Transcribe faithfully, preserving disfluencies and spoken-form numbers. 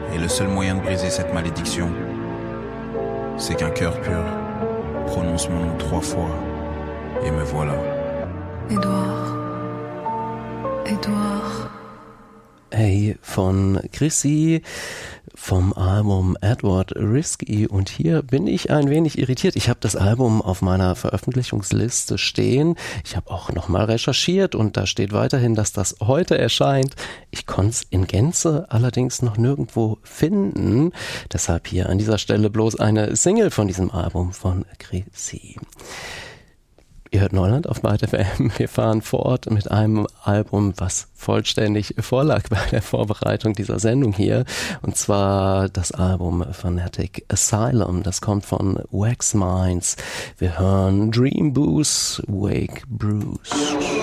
Et le seul moyen de briser cette malédiction, c'est qu'un cœur pur prononce mon nom trois fois. Et me voilà. Edouard. Edouard. Hey von Chrissy vom Album Edward Risky, und hier bin ich ein wenig irritiert. Ich habe das Album auf meiner Veröffentlichungsliste stehen. Ich habe auch nochmal recherchiert und da steht weiterhin, dass das heute erscheint. Ich konnte es in Gänze allerdings noch nirgendwo finden. Deshalb hier an dieser Stelle bloß eine Single von diesem Album von Chrissy. Ihr hört Neuland auf Byte F M. Wir fahren fort mit einem Album, was vollständig vorlag bei der Vorbereitung dieser Sendung hier. Und zwar das Album Phonetic Asylum. Das kommt von Wax Minds. Wir hören Dream Booze, Wake Bruce.